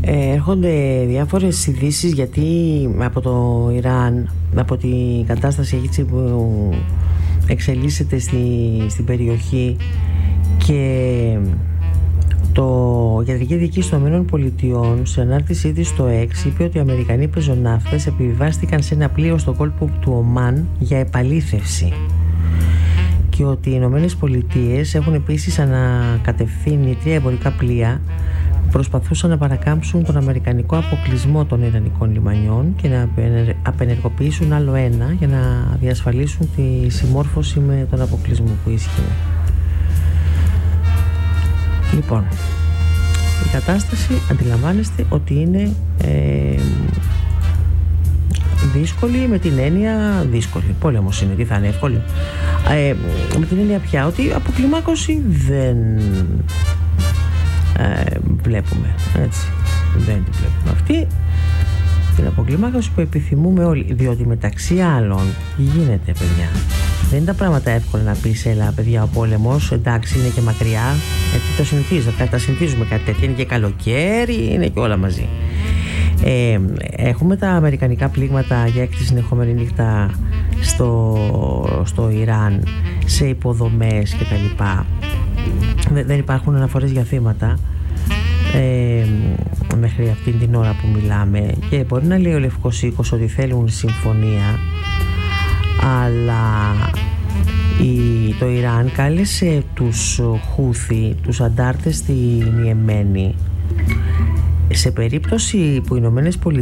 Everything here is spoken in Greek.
Έρχονται διάφορες ειδήσεις, γιατί από το Ιράν, από την κατάσταση έτσι που εξελίσσεται στην περιοχή, και η Ιατρική Διοίκηση των ΗΠΑ σε ανάρτησή της στο X είπε ότι οι Αμερικανοί πεζοναύτες επιβιβάστηκαν σε ένα πλοίο στο κόλπο του Ομάν για επαλήθευση, και ότι οι Ηνωμένες Πολιτείες έχουν επίσης ανακατευθύνει 3 εμπορικά πλοία που προσπαθούσαν να παρακάμψουν τον αμερικανικό αποκλεισμό των ιρανικών λιμανιών και να απενεργοποιήσουν άλλο ένα για να διασφαλίσουν τη συμμόρφωση με τον αποκλεισμό που ίσχυε. Λοιπόν, η κατάσταση αντιλαμβάνεστε ότι είναι δύσκολη, με την έννοια δύσκολη. Πόλεμος είναι, τι θα είναι εύκολο. Με την έννοια πια ότι αποκλιμάκωση δεν βλέπουμε, έτσι. Δεν τη βλέπουμε αυτή την αποκλιμάκωση που επιθυμούμε όλοι, διότι μεταξύ άλλων γίνεται, παιδιά. Δεν είναι τα πράγματα εύκολα να πεις, έλα παιδιά, ο πόλεμος, εντάξει, είναι και μακριά, το συνηθίζουμε κάτι τέτοιο, είναι και καλοκαίρι, είναι και όλα μαζί. Έχουμε τα αμερικανικά πλήγματα για 6η συνεχόμενη νύχτα στο Ιράν, σε υποδομές και τα λοιπά. Δεν υπάρχουν αναφορές για θύματα μέχρι αυτήν την ώρα που μιλάμε, και μπορεί να λέει ο Λευκός Οίκος ότι θέλουν συμφωνία, αλλά το Ιράν κάλεσε τους Χούθι, τους αντάρτες στην Ιεμένη, σε περίπτωση που οι Ηνωμένες Πολιτείες